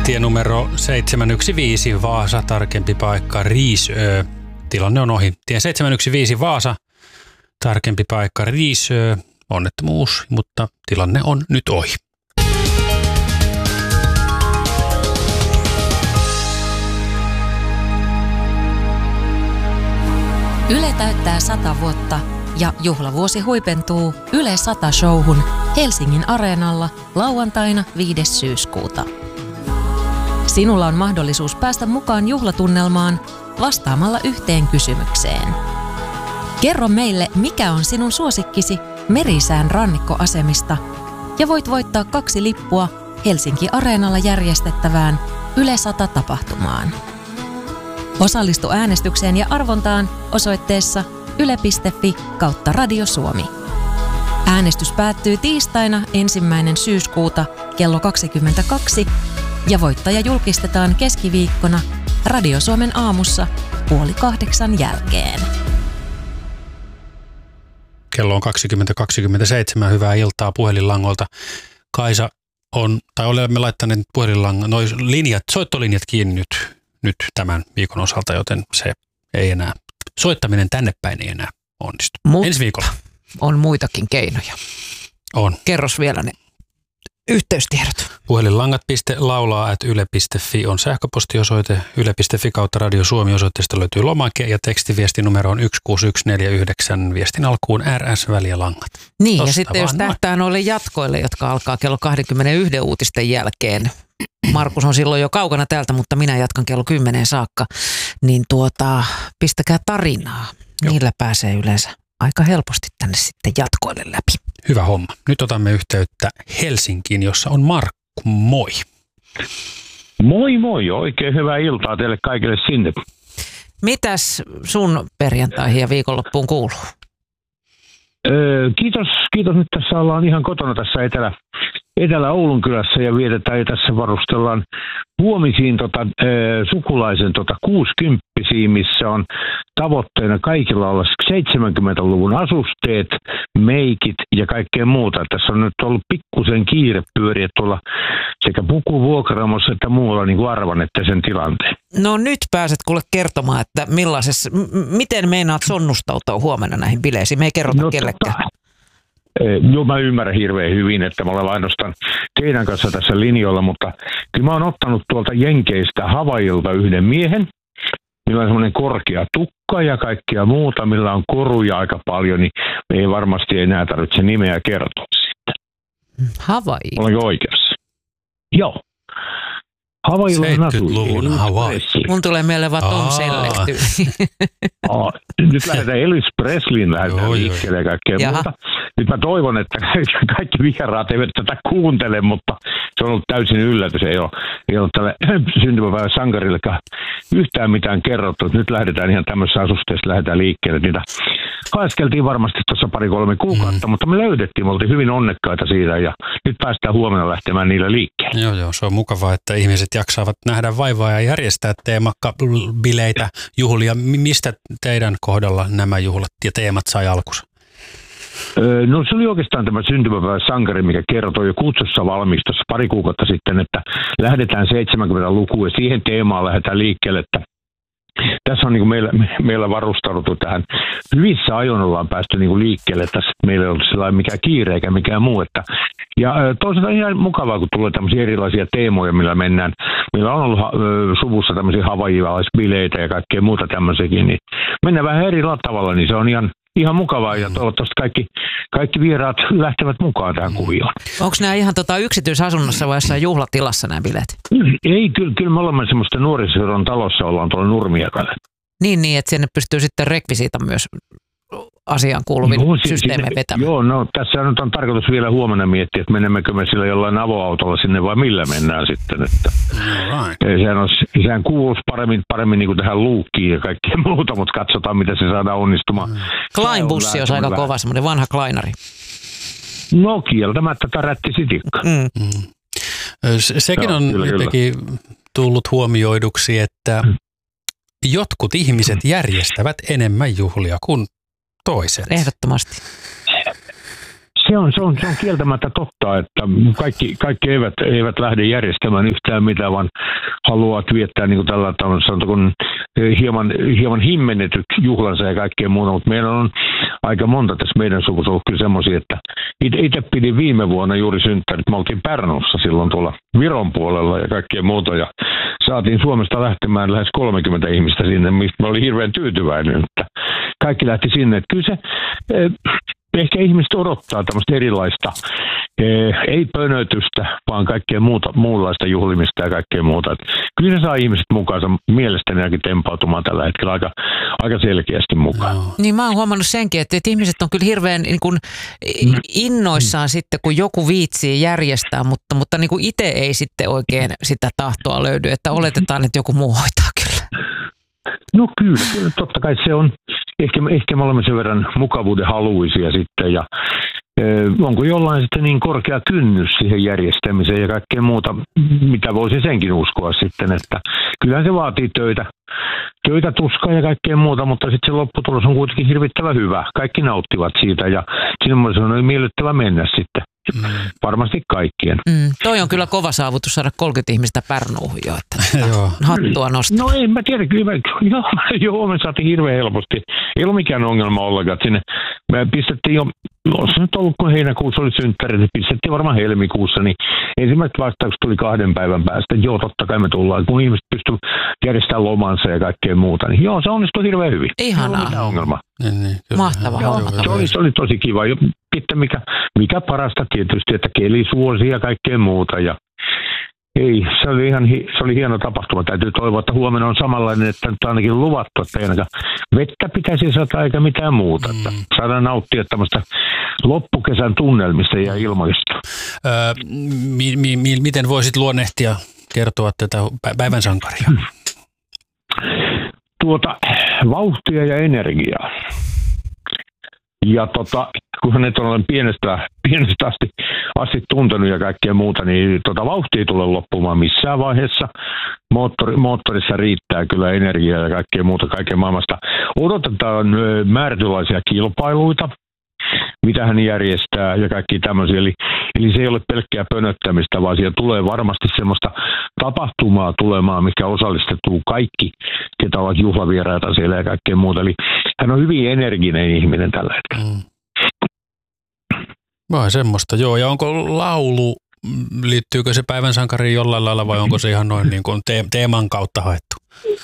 Tie numero 715 Vaasa, tarkempi paikka Riisö. Tilanne on ohi. Tie 715 Vaasa, tarkempi paikka Riisö. Onnettomuus, mutta tilanne on nyt ohi. Yle täyttää 100 vuotta ja juhlavuosi huipentuu Yle 100-showhun Helsingin Areenalla lauantaina 5. syyskuuta. Sinulla on mahdollisuus päästä mukaan juhlatunnelmaan vastaamalla yhteen kysymykseen. Kerro meille, mikä on sinun suosikkisi Merisään rannikkoasemista ja voit voittaa 2 lippua Helsinki Areenalla järjestettävään Yle 100-tapahtumaan. Osallistu äänestykseen ja arvontaan osoitteessa yle.fi/Radio Suomi. Äänestys päättyy tiistaina 1. syyskuuta kello 22 ja voittaja julkistetaan keskiviikkona Radio Suomen aamussa 7:30 jälkeen. Kello on 20.27. Hyvää iltaa puhelinlangolta. Kaisa on, tai olemme laittaneet soittolinjat kiinni nyt tämän viikon osalta, joten se ei enää, soittaminen tänne päin ei enää onnistu. Mutta ensi viikolla on muitakin keinoja. On. Kerros vielä ne yhteystiedot. Puhelinlangat.laulaa@yle.fi on sähköpostiosoite. Yle.fi/Radio Suomi osoitteesta löytyy lomake ja tekstiviestinumero on 16149. Viestin alkuun RS väliä langat. Niin, Tosta ja sitten jos tähtää noille jatkoille, jotka alkaa kello 21 uutisten jälkeen. Markus on silloin jo kaukana täältä, mutta minä jatkan kello 10 saakka. Niin pistäkää tarinaa. Joo. Niillä pääsee yleensä aika helposti tänne sitten jatkoille läpi. Hyvä homma. Nyt otamme yhteyttä Helsinkiin, jossa on Markku. Moi. Moi moi, oikein hyvää iltaa teille kaikille sinne. Mitäs sun perjantaihin ja viikonloppuun kuuluu? Kiitos. Nyt tässä ollaan ihan kotona tässä Etelä-Oulun kylässä ja vietetään ja tässä varustellaan huomisiin sukulaisen 60-vuotiaisiin, missä on tavoitteena kaikilla olla 70-luvun asusteet, meikit ja kaikkea muuta. Tässä on nyt ollut pikkusen kiire pyöriä tuolla sekä pukuvuokraamossa että muualla, niin kuin arvannette sen tilanteen. No nyt pääset kuule kertomaan, että miten meinaat sonnustautua huomenna näihin bileisiin. Me ei kerrota kellekään. Joo, mä ymmärrän hirveän hyvin, että mä olen ainoastaan teidän kanssa tässä linjoilla, mutta kyllä mä oon ottanut tuolta Jenkeistä Havaijilta yhden miehen, millä on semmoinen korkea tukka ja kaikkea muuta, millä on koruja aika paljon, niin me ei varmasti enää tarvitse nimeä kertoa sitten. Havaiji? Olenko oikeassa? Joo. Havaijilla on 70-luvun Hawaii. Mun tulee mieleen vaan Tom Sellehty. Nyt lähdetään Elvis Presleyin liikkeelle ja kaikkea muuta. Nyt mä toivon, että kaikki vieraat eivät tätä kuuntele, mutta se on ollut täysin yllätys. Ei ole tälle syntymäpäivän sankarillekaan yhtään mitään kerrottu. Nyt lähdetään ihan tämmöisessä asusteessa, lähdetään liikkeelle. Niitä haeskeltiin varmasti tuossa 2-3 kuukautta, mutta me löydettiin. Me oltiin hyvin onnekkaita siitä ja nyt päästään huomenna lähtemään niillä liikkeelle. Joo, se on mukavaa, että ihmiset jaksavat nähdä vaivaa ja järjestää teemabileitä, juhlia. Mistä teidän kohdalla nämä juhlat ja teemat sai alkunsa? No se oli oikeastaan tämä syntymäpäivän sankari, mikä kertoi jo kutsussa valmiiksi tuossa 2 kuukautta sitten, että lähdetään 70-lukuun ja siihen teemaan lähdetään liikkeelle, että tässä on niin kuin meillä varustauduttu tähän. Hyvissä ajoin ollaan päästy niin kuin liikkeelle tässä, että meillä ei ollut sellainen mikään kiire eikä mikään muu. Ja toisaalta ihan mukavaa, kun tulee tämmöisiä erilaisia teemoja, millä mennään. Meillä on ollut suvussa tämmöisiä havaijalaisbileitä ja kaikkea muuta tämmöisiäkin, niin mennään vähän eri tavalla, niin se on ihan mukavaa ja toivottavasti kaikki vieraat lähtevät mukaan tähän kuvioon. Onko nämä ihan yksityisasunnossa vai jossain juhlatilassa nämä bileet? Ei, kyllä me olemme semmoista nuorisoseudun talossa, ollaan tuolla Nurmiakalle. Niin, että sinne pystyy sitten rekvisiita myös asiaan kuuluvin systeemeen vetämään. Joo, no tässä nyt on tarkoitus vielä huomenna miettiä, että menemmekö me sillä jollain avoautolla sinne vai millä mennään sitten. Että sehän kuuluisi paremmin niin kuin tähän luukkiin ja kaikkea muuta, mutta katsotaan mitä se saadaan onnistumaan. Klein-bussi olisi aika kova, semmoinen vanha Kleinari. No kieltämättä tärätti sitikka. Sekin on jotenkin tullut huomioiduksi, että jotkut ihmiset järjestävät enemmän juhlia kuin toiset. Ehdottomasti. Se on kieltämättä totta, että kaikki eivät lähde järjestämään yhtään mitään, vaan haluavat viettää niin kuin tällä tavalla, sanotaanko, hieman himmennetyt juhlansa ja kaikkea muuta, mutta meillä on aika monta tässä meidän suvussa ollut kyllä semmoisia, että itse pidin viime vuonna juuri synttärit. Me oltiin Pärnussa silloin tuolla Viron puolella ja kaikkea muuta ja saatiin Suomesta lähtemään lähes 30 ihmistä sinne, mistä mä olin hirveän tyytyväinen, että kaikki lähti sinne. Että kyllä se, ehkä ihmiset odottaa tämmöistä erilaista, ei pönötystä, vaan kaikkea muunlaista juhlimista ja kaikkea muuta. Että kyllä se saa ihmiset mukaansa mielestäni ainakin tempautumaan tällä hetkellä aika selkeästi mukaan. No. Niin mä oon huomannut senkin, että ihmiset on kyllä hirveän niin kuin innoissaan sitten, kun joku viitsii järjestää, mutta niin kuin itse ei sitten oikein sitä tahtoa löydy, että oletetaan, että joku muu hoitaa kyllä. No kyllä, totta kai se on. Ehkä me olemme sen verran mukavuuden haluisia sitten ja onko jollain sitten niin korkea kynnys siihen järjestämiseen ja kaikkea muuta, mitä voisi senkin uskoa sitten, että kyllähän se vaatii töitä, tuskaa ja kaikkea muuta, mutta sitten se lopputulos on kuitenkin hirvittävän hyvä. Kaikki nauttivat siitä ja siinä se on miellyttävä mennä sitten. Varmasti kaikkien. Toi on kyllä kova saavutus saada 30 ihmistä Pärnuuhun jo, että hattua nostaa. No en mä tiedä, kyllä joo, me saatiin hirveän helposti. Ei ollut mikään ongelma ollenkaan. Sinne me pistettiin jo, olisi nyt ollut kun heinäkuussa oli synttärit, niin pistettiin varmaan helmikuussa, niin ensimmäiset vastaukset tuli 2 päivän päästä, että joo, totta kai me tullaan, kun ihmiset pystyvät järjestämään lomansa ja kaikkea muuta, niin joo, se onnistui hirveän hyvin. Ihanaa. Ei mitään ongelmaa. Niin, mahtavaa. Se oli tosi kiva. Sitten mikä parasta tietysti, että keli suosi ja kaikkea muuta. Ja ei, se oli hieno tapahtuma. Täytyy toivoa, että huomenna on samanlainen, että nyt ainakin luvattu, että ei ainakaan vettä pitäisi saada eikä mitään muuta. Että saadaan nauttia tämmöistä loppukesän tunnelmista ja ilmoista. Miten voisit luonnehtia, kertoa tätä päivän sankaria? Vauhtia ja energiaa. Ja kun hänet olen pienestä asti tuntenut ja kaikkea muuta, niin vauhtia ei tule loppumaan missään vaiheessa. Moottorissa riittää kyllä energiaa ja kaikkea muuta kaiken maailmasta. Odotetaan määrätynlaisia kilpailuita, mitä hän järjestää ja kaikki tämmöisiä. Eli se ei ole pelkkää pönöttämistä, vaan siellä tulee varmasti semmoista tapahtumaa tulemaan, mikä osallistuu kaikki, ketä ovat juhlavieraita siellä ja kaikkea muuta. Eli hän on hyvin energinen ihminen tällä hetkellä. Vai semmoista, joo. Ja onko laulu, liittyykö se päivän sankariin jollain lailla vai onko se ihan noin niin kuin teeman kautta haettu?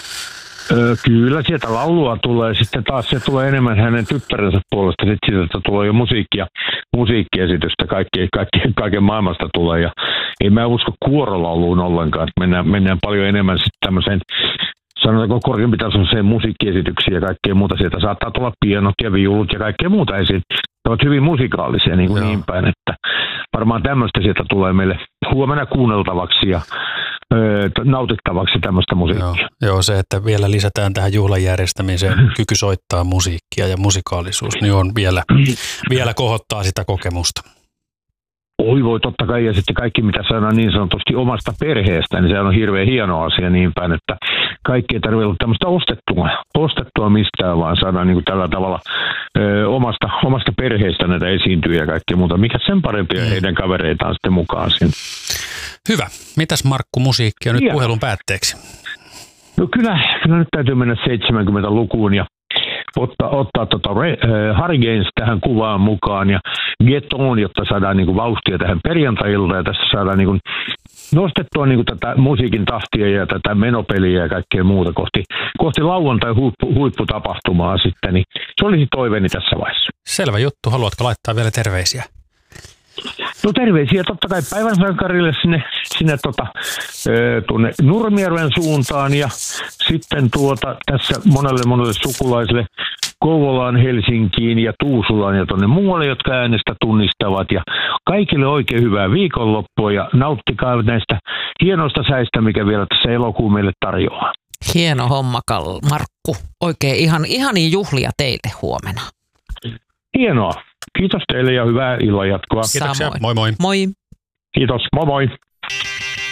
Kyllä sieltä laulua tulee, sitten taas se tulee enemmän hänen tyttärensä puolesta, sitten sieltä tulee jo musiikkiesitystä, kaiken maailmasta tulee ja ei mä usko kuorolauluun ollenkaan, että mennään paljon enemmän sitten tämmöiseen, sanotaanko korkeampi tasoiseen musiikkiesityksiin ja kaikkea muuta, sieltä saattaa tulla pienot ja viulut ja kaikkea muuta esiin. Ne ovat hyvin musikaalisia niin päin, että varmaan tämmöistä sieltä tulee meille huomenna kuunneltavaksi ja nautittavaksi tämmöistä musiikkia. Joo, se, että vielä lisätään tähän juhlan järjestämiseen kyky soittaa musiikkia ja musikaalisuus, niin on vielä kohottaa sitä kokemusta. Oi voi, totta kai, ja sitten kaikki mitä saadaan niin sanotusti omasta perheestä, niin se on hirveän hieno asia niin päin, että kaikki ei tarvitse olla tämmöistä ostettua mistään, vaan saadaan niin kuin tällä tavalla omasta perheestä näitä esiintyjä ja kaikkea muuta. Mikä sen parempia heidän kavereitaan sitten mukaan siinä. Hyvä. Mitäs Markku musiikkia nyt puhelun päätteeksi? No kyllä nyt täytyy mennä 70-lukuun ja ottaa Hurricanes tähän kuvaan mukaan ja Get On, jotta saadaan niin kuin vauhtia tähän perjantai-iltaan ja tässä saadaan niin kuin nostettua niin kuin tätä musiikin tahtia ja tätä menopeliä ja kaikkea muuta kohti lauantai huipputapahtumaa sitten, niin se olisi toiveeni tässä vaiheessa. Selvä juttu. Haluatko laittaa vielä terveisiä? No terveisiä totta kai päivän sankarille sinne tuonne Nurmijärven suuntaan ja sitten tässä monelle sukulaisille Kouvolaan, Helsinkiin ja Tuusulaan ja tuonne muualle, jotka äänestä tunnistavat ja kaikille oikein hyvää viikonloppua ja nauttikaa näistä hienoista säistä, mikä vielä tässä elokuun meille tarjoaa. Hieno homma, Markku. Oikein ihania juhlia teille huomenna. Hienoa. Kiitos teille ja hyvää illanjatkoa. Kiitoksia. Moi moi. Moi. Kiitos. Moi moi.